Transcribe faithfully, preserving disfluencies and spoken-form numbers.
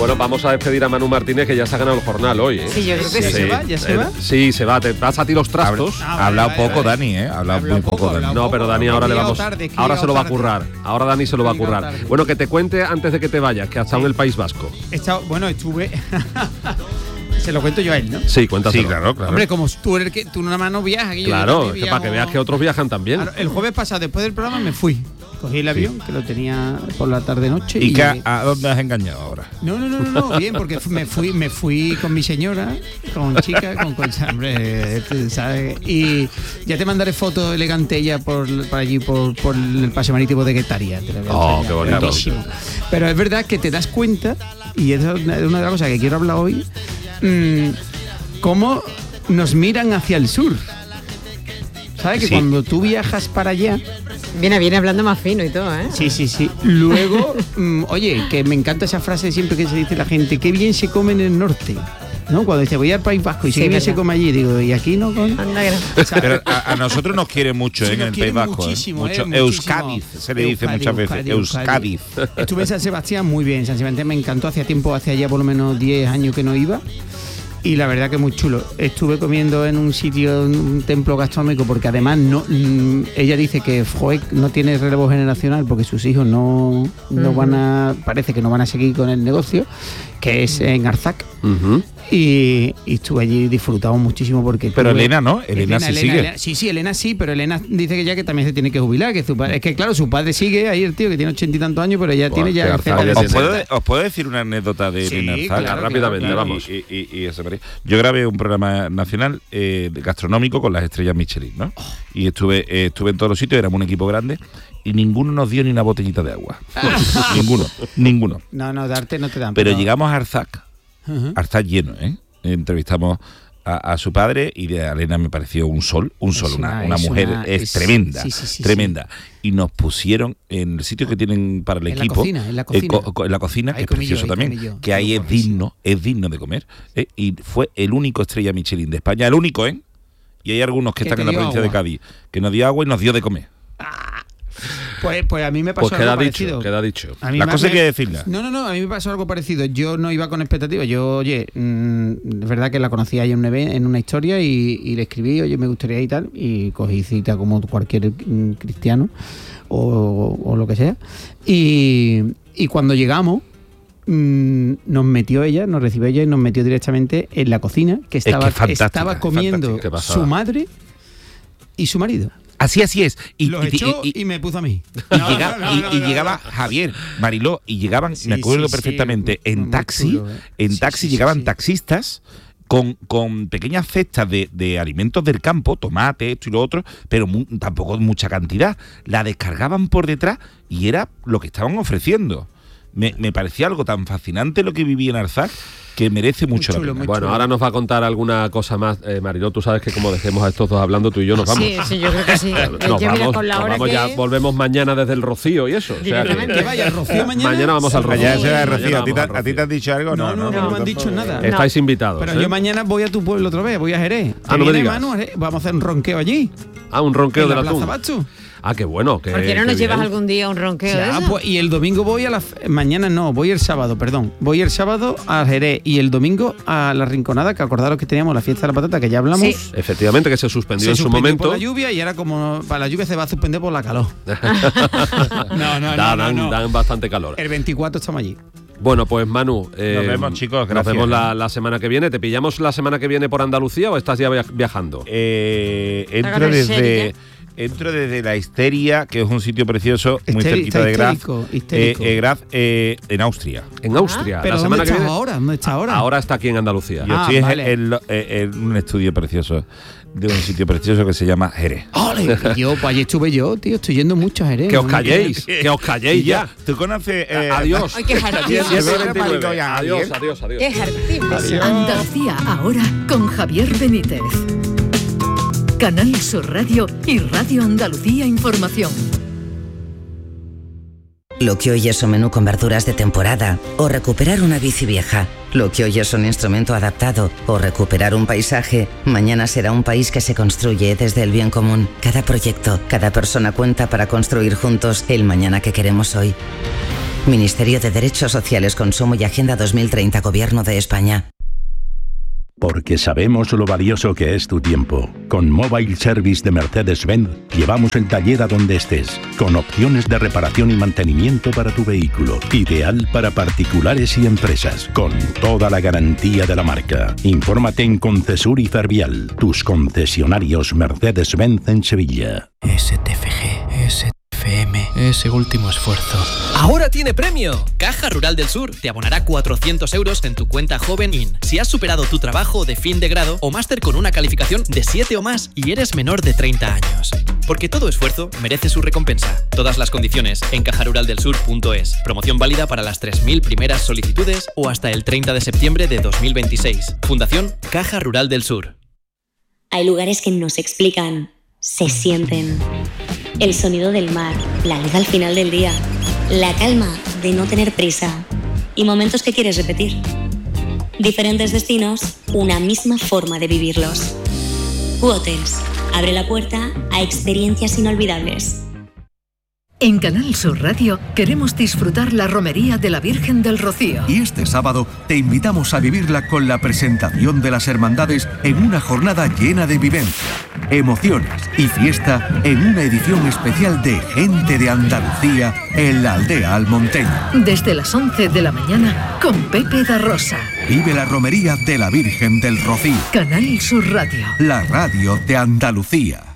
Bueno, vamos a despedir a Manu Martínez, que ya se ha ganado el jornal hoy, ¿eh? Sí, yo creo que sí. sí. ¿Se va? ¿Ya se Eh, va? Sí, se va. Te vas a ti los trastos. Ah, Ha hablado vale, poco vale. Dani, ¿eh? Ha hablado Hablado muy poco poco, Dani. hablado No, pero Dani ahora He le llegado vamos. tarde, es que he Ahora se lo va a llegado currar. Ahora Dani se lo va a He llegado currar. tarde. Bueno, que te cuente antes de que te vayas, que ha estado en el País Vasco. He estado- bueno, estuve... Se lo cuento yo a él, ¿no? Sí, cuéntaselo. Sí, claro, claro. Hombre, como tú eres el que tú nada más no viajas. que yo Claro, también que para que viajo. veas que otros viajan también. Claro, el jueves pasado, después del programa, me fui. Cogí el avión, que lo tenía por la tarde-noche. ¿Y qué, llegué. a dónde has engañado ahora? No, no, no, no, no, bien, porque fu- me fui, me fui con mi señora, con chica, con, con hombre, tú ¿sabes? Y ya te mandaré fotos elegantes ella por, por allí, por, por el paseo marítimo de Guetaria. Te la voy a Oh, enseñar, qué bonito. bravísimo. Pero es verdad que te das cuenta, y es una una de las cosas que quiero hablar hoy, mmm, cómo nos miran hacia el sur. ¿Sabes? Que Sí. cuando tú viajas para allá, Viene, viene hablando más fino y todo, ¿eh? sí, sí, sí. Luego, mm, oye, que me encanta esa frase siempre que se dice la gente, qué bien se come en el norte. ¿No? Cuando dice voy al País Vasco y Sí, qué bien verdad. se come allí, digo, ¿y aquí no con? Anda que no. Pero a, a nosotros nos quiere mucho Sí, ¿eh? en nos el quieren País Vasco. muchísimo, ¿eh? eh, Mucho. muchísimo. Euskadiz, se le dice Euskadi, muchas veces. Euskadi, Euskadiz. Estuve en San Sebastián muy bien. San Sebastián me encantó. Hacía tiempo, hace allá por lo menos diez años que no iba. Y la verdad que muy chulo. Estuve comiendo en un sitio, en un templo gastronómico, porque además no, mm, ella dice que joder, no tiene relevo generacional porque sus hijos no, no Ujú. van a, parece que no van a seguir con el negocio, que es en Arzac. Ujú. Y, y estuve allí disfrutamos muchísimo porque Pero tuve- Elena, ¿no? Elena sí sigue. Elena- sí, sí, Elena sí, pero Elena dice que ya que también se tiene que jubilar, que su padre, es que claro, su padre sigue ahí, el tío que tiene ochenta y tantos años, pero ella Buah, tiene qué ya harta cerca de ya ¿Os tiene. puedo, os puedo decir una anécdota de Sí, Elena Arzac? claro, Venga, rápidamente, claro. vamos. Y, y- y eso, María. Yo grabé un programa nacional eh, gastronómico con las estrellas Michelin, ¿no? Oh. Y estuve eh, estuve en todos los sitios, éramos un equipo grande y ninguno nos dio ni una botellita de agua. ninguno, ninguno. No, no, darte no te dan. Pero llegamos a Arzac, Ujú. Arzac lleno, ¿eh? Entrevistamos a, a su padre y de Elena me pareció un sol, un sol, Es una, una- una es mujer una- es, es- tremenda, sí, sí, sí, tremenda. Y nos pusieron en el sitio que tienen para el En la equipo, cocina, en la eh, cocina. co- co- en la cocina, Ahí es comí yo, precioso ahí también, comí yo. que ahí es digno, es digno de comer, ¿eh? Y fue el único estrella Michelin de España, el único, ¿eh? Y hay algunos que Que están te en la dio provincia de agua. Cádiz, que nos dio agua y nos dio de comer. Pues, pues a mí me pasó Pues queda algo dicho, parecido. queda dicho. A mí La me- cosa hay me- que decirla. No, no, no, a mí me pasó algo parecido. Yo no iba con expectativas. Yo, oye, mmm, es verdad que la conocí ahí en una, eve- en una historia y, y le escribí, oye, me gustaría ir y tal, y cogí cita como cualquier mm, cristiano o, o lo que sea. Y, y cuando llegamos, mm, nos metió ella, nos recibió ella y nos metió directamente en la cocina, que que estaba, es fantástica, estaba es comiendo fantástica. Qué pasada. su madre y su marido. Así, así es. Y, Lo y- echó y- y, me puso a mí. Y, llega- y- y llegaba Javier, Mariló, y llegaban, Sí, me acuerdo sí, sí, perfectamente, muy en taxi, chulo, ¿eh? en Sí, taxi sí, sí, llegaban sí. taxistas con, con pequeñas cestas de, de alimentos del campo, tomate, esto y lo otro, pero mu- tampoco mucha cantidad. La descargaban por detrás y era lo que estaban ofreciendo. Me, me parecía algo tan fascinante lo que viví en Arzac que merece mucho chulo, la pena. muy Bueno, chulo. ahora nos va a contar alguna cosa más, eh, Mariló. Tú sabes que como dejemos a estos dos hablando, tú y yo nos vamos. Sí, sí, yo creo que sí. Nos Yo mira vamos, con la nos hora vamos que ya, es. volvemos mañana desde el Rocío y eso. O sea que- Directamente. Que vaya, Rocío mañana. Mañana vamos al Rocío. Mañana será de Mañana Rocío. ¿A ti, te, vamos al a ti te han dicho algo? No, no, no, no me han dicho nada. Estáis invitados. Pero ¿eh? yo mañana voy a tu pueblo otra vez, voy a Jerez. Ah, no me ¿Te viene, digas. Manu? Vamos a hacer un ronqueo allí. Ah, un ronqueo en de la la Plaza Atún. Bacho. Ah, qué bueno. Qué, ¿Por qué no qué nos llevas bien. algún día un ronqueo de Ya, eso? pues, y el domingo voy a la... f- Mañana no, voy el sábado, perdón. Voy el sábado a Jerez y el domingo a La Rinconada, que acordaros que teníamos la fiesta de la patata, que ya hablamos. Sí. Efectivamente, que se suspendió Se en su suspendió momento. por la lluvia y ahora como para la lluvia se va a suspender por la calor. no, no, Da- no, no, dan, no. dan bastante calor. El veinticuatro estamos allí. Bueno, pues Manu, eh, Nos vemos, chicos, Nos gracias. vemos la, la semana que viene. ¿Te pillamos la semana que viene por Andalucía o estás ya via- viajando? Eh, entro Hágame desde serie. entro desde la Histeria, que es un sitio precioso muy Histeri- cerquita está de Graz, histérico, eh, histérico. eh, Graz, eh, en Austria. En Austria. Pero la ¿dónde semana que estás viene. ahora? ¿Dónde está ahora? Ahora está aquí en Andalucía. Yo Ah, estoy en- vale. en, lo- eh, en un estudio precioso, de un sitio precioso que se llama Jerez. ¡Ole! Y yo, pues allí estuve yo, tío, estoy yendo mucho a Jerez. Que os ¿no? calléis, que os calléis Y ya. ¿Tú conoces? eh, Adiós. Ay, qué hartísimo. diez veintinueve. Adiós, Adiós, adiós, adiós. Qué hartísimo. Andalucía ahora con Javier Benítez. Canal Sur Radio y Radio Andalucía Información. Lo que hoy es un menú con verduras de temporada o recuperar una bici vieja. Lo que hoy es un instrumento adaptado o recuperar un paisaje, mañana será un país que se construye desde el bien común. Cada proyecto, cada persona cuenta para construir juntos el mañana que queremos hoy. Ministerio de Derechos Sociales, Consumo y Agenda dos mil treinta, Gobierno de España. Porque sabemos lo valioso que es tu tiempo. Con Mobile Service de Mercedes-Benz llevamos el taller a donde estés, con opciones de reparación y mantenimiento para tu vehículo. Ideal para particulares y empresas, con toda la garantía de la marca. Infórmate en Concesur y Fervial, tus concesionarios Mercedes-Benz en Sevilla. S T F G, S T F M, ese último esfuerzo. ¡Ahora tiene premio! Caja Rural del Sur te abonará cuatrocientos euros en tu cuenta Joven In si has superado tu trabajo de fin de grado o máster con una calificación de siete o más y eres menor de treinta años. Porque todo esfuerzo merece su recompensa. Todas las condiciones en caja rural del sur punto es. Promoción válida para las tres mil primeras solicitudes o hasta el treinta de septiembre de dos mil veintiséis. Fundación Caja Rural del Sur. Hay lugares que no se explican, se sienten. El sonido del mar, la luz al final del día, la calma de no tener prisa y momentos que quieres repetir. Diferentes destinos, una misma forma de vivirlos. U-Hotels abre la puerta a experiencias inolvidables. En Canal Sur Radio queremos disfrutar la romería de la Virgen del Rocío. Y este sábado te invitamos a vivirla con la presentación de las hermandades en una jornada llena de vivencia, emociones y fiesta en una edición especial de Gente de Andalucía en la aldea almonteña. Desde las once de la mañana con Pepe da Rosa. Vive la romería de la Virgen del Rocío. Canal Sur Radio. La radio de Andalucía.